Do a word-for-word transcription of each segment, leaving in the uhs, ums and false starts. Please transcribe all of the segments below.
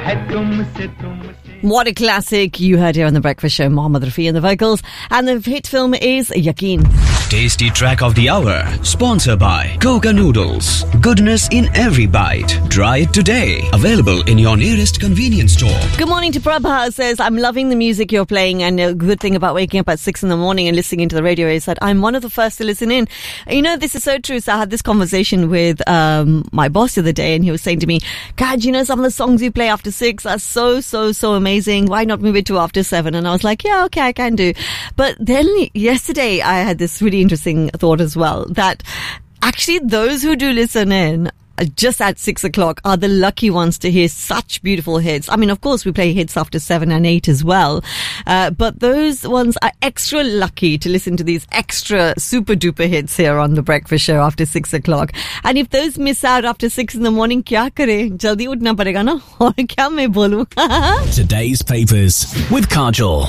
What a classic you heard here on The Breakfast Show. Mohammed Rafi and the vocals. And the hit film is Yaqeen. Tasty track of the hour. Sponsored by Coca Noodles. Goodness in every bite. Try it today. Available in your nearest convenience store. Good morning to Prabha. Says, I'm loving the music you're playing. And a good thing about waking up at six in the morning and listening to the radio is that I'm one of the first to listen in. You know, this is so true. So I had this conversation with um, my boss the other day, and he was saying to me, God, you know, some of the songs you play after six are so, so, so amazing. Why not move it to after seven? And I was like, yeah, okay, I can do. But then yesterday I had this really interesting thought as well, that actually those who do listen in just at six o'clock are the lucky ones to hear such beautiful hits. I mean, of course, we play hits after seven and eight as well. Uh, but those ones are extra lucky to listen to these extra super duper hits here on The Breakfast Show after six o'clock. And if those miss out after six in the morning, kya kare? Jaldi utna padega na? Aur kya main bolu? Today's papers with Kajol.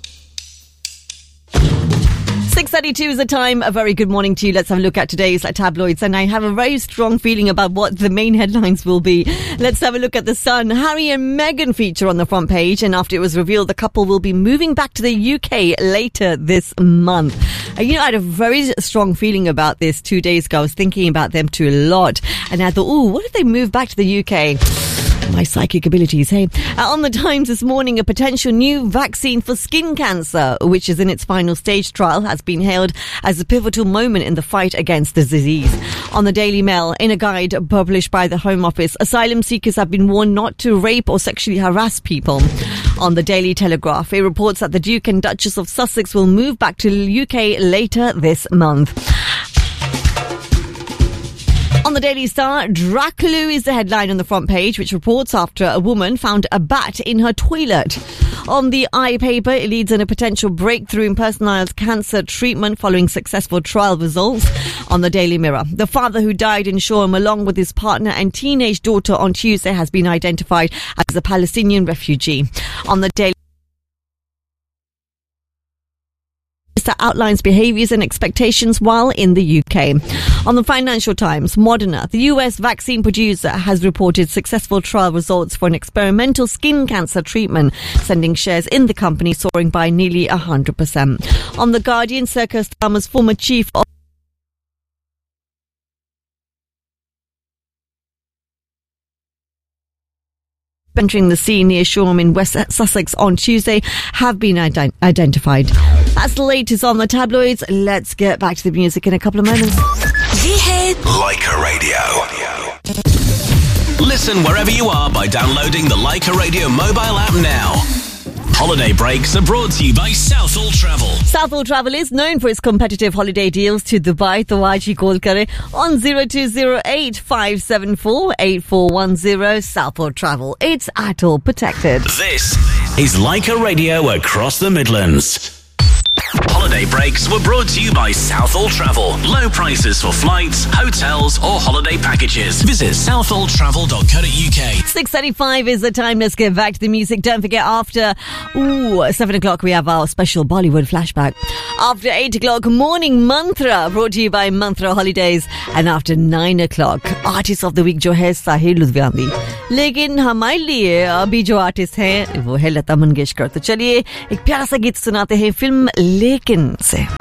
six thirty-two is the time. A very good morning to you. Let's have a look at today's tabloids. And I have a very strong feeling about what the main headlines will be. Let's have a look at The Sun. Harry and Meghan feature on the front page. And after it was revealed, the couple will be moving back to the U K later this month. Uh, you know, I had a very strong feeling about this two days ago. I was thinking about them too a lot. And I thought, ooh, what if they move back to the U K? My psychic abilities, hey. Uh, on the Times this morning, a potential new vaccine for skin cancer, which is in its final stage trial, has been hailed as a pivotal moment in the fight against the disease. On the Daily Mail, in a guide published by the Home Office, asylum seekers have been warned not to rape or sexually harass people. On the Daily Telegraph, it reports that the Duke and Duchess of Sussex will move back to the U K later this month. On the Daily Star, Draculu is the headline on the front page, which reports after a woman found a bat in her toilet. On the I paper, it leads in a potential breakthrough in personalised cancer treatment following successful trial results. On the Daily Mirror, the father who died in Shoreham along with his partner and teenage daughter on Tuesday has been identified as a Palestinian refugee. On the Daily that outlines behaviours and expectations while in the U K. On the Financial Times, Moderna, the U S vaccine producer, has reported successful trial results for an experimental skin cancer treatment, sending shares in the company soaring by nearly one hundred percent. On The Guardian, Sir Keir Starmer's former chief of entering the sea near Shoreham in West Sussex on Tuesday have been ident- identified. That's the latest on the tabloids. Let's get back to the music in a couple of moments. Leica Radio. Listen wherever you are by downloading the Leica Radio mobile app now. Holiday breaks are brought to you by Southall Travel. Southall Travel is known for its competitive holiday deals to Dubai. To aaj hi call kare on zero two zero eight five seven four eight four one zero. Southall Travel. It's at all protected. This is Leica Radio across the Midlands. Holiday breaks were brought to you by Southall Travel. Low prices for flights, hotels or holiday packages. Visit southall travel dot co dot uk. six thirty-five is the time. Let's get back to the music. Don't forget, after ooh, seven o'clock we have our special Bollywood flashback. After eight o'clock, Morning Mantra, brought to you by Mantra Holidays. And after nine o'clock, Artist of the Week जो है साहिर लुधियानवी. लेकिन हमारे लिए अभी जो artist है वो है लता मंगेशकर. तो चलिए एक प्यारा सा गीत सुनाते हैं फिल्म लेकिन से.